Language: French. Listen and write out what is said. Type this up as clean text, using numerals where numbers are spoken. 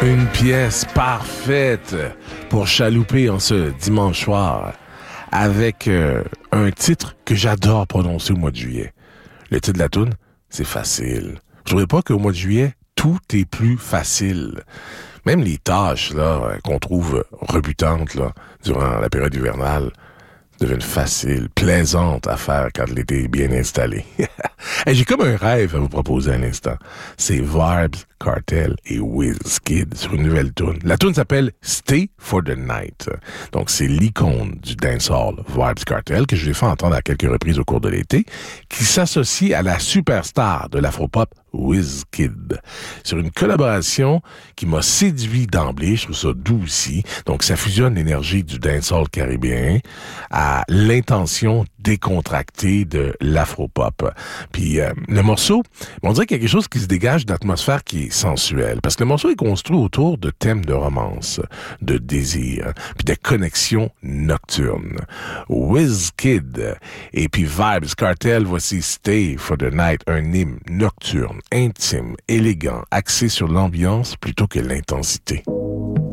Une pièce parfaite pour chalouper en ce dimanche soir avec un titre que j'adore prononcer au mois de juillet. Le titre de la toune, c'est facile. Je ne trouvais pas qu'au mois de juillet, tout est plus facile. Même les tâches là qu'on trouve rebutantes là, durant la période hivernale deviennent faciles, plaisantes à faire quand l'été est bien installé. Hey, j'ai comme un rêve à vous proposer à l'instant. C'est Vibes Cartel et Wizkid sur une nouvelle tune. La tune s'appelle Stay for the Night. Donc, c'est l'icône du dancehall Vibes Cartel que je l'ai fait entendre à quelques reprises au cours de l'été, qui s'associe à la superstar de l'afropop Wizkid. Sur une collaboration qui m'a séduit d'emblée, je trouve ça doux aussi. Donc, ça fusionne l'énergie du dancehall caribéen à l'intention décontractée de l'afropop. Puis le morceau, on dirait qu'il y a quelque chose qui se dégage d'atmosphère qui est sensuelle, parce que le morceau est construit autour de thèmes de romance, de désir, puis de connexions nocturnes. Wizkid et puis Vibes Cartel, voici Stay for the Night, un hymne nocturne, intime, élégant, axé sur l'ambiance plutôt que l'intensité.